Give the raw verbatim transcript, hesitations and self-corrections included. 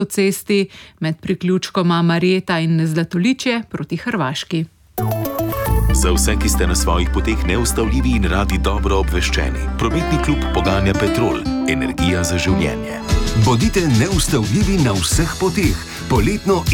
cesti med priključkoma Marjeta in Zlatoličje proti Hrvaški. Za vse, ki ste na svojih poteh neustavljivi in radi dobro obveščeni, prometni klub poganja Petrol, energija za življenje. Bodite neustavljivi na vseh poteh. Poletno